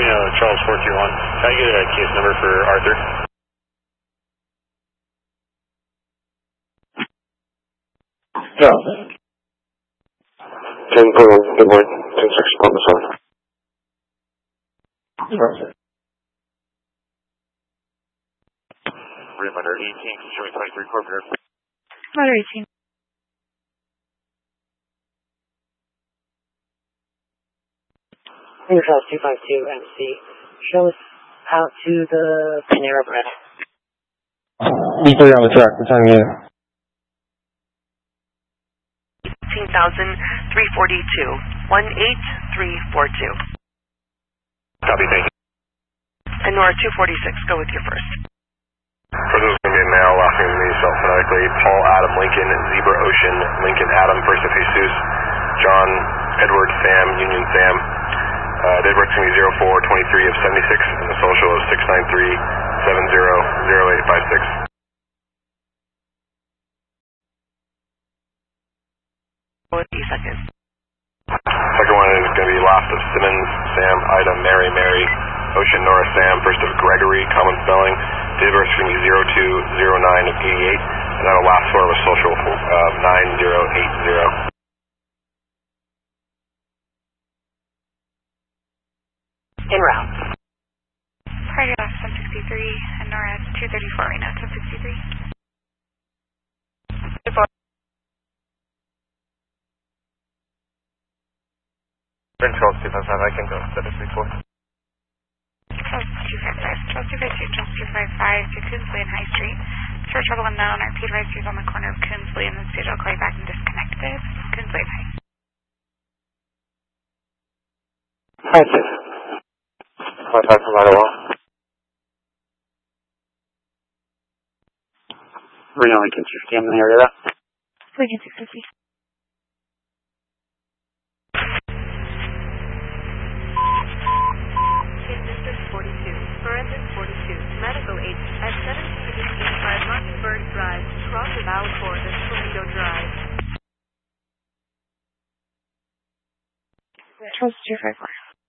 Charles 421. Can I get a case number for Arthur? Yeah. 10 good morning. 10-6 on the phone. Reminder 18, Jimmy 23, Corporate. Motor 18. Charles 252 MC. Show us out to the Panera Bread. B3 on the track. What time are you? 18,342. 18342. Copy, thank you. And Nora 246, go with your first. First is going to be a male locking me self-phonetically. Paul Adam Lincoln, Zebra Ocean, Lincoln Adam, first of Jesus, John Edward Sam, Union Sam. Date work's going to be 0423 of 76, and the social is 693-700856. With you seconds. Second one is going to be last of Simmons, Sam, Ida, Mary, Mary, Ocean, Nora, Sam, first of Gregory, common spelling. Date work's going to be 0209 of 88, and then the last four was social 9080. En route. Priority last 163 and Nora 234 right now, 163. Charles 255, I can go 734. Charles 255. Charles 252, Charles 255 to Coonsley and High Street. Search trouble unknown. Our Peter Rice is on the corner of Coonsley and then stage. I'll call you back and disconnected. Coonsley and High. Hi, sir. What time from Ottawa? Reno Lincoln 60, I'm in the area of that. Lincoln 650. District 42, Forensic 42, Medical 8, at 785 Mockingbird Drive, cross of Alford and Toledo Drive. Charles 254.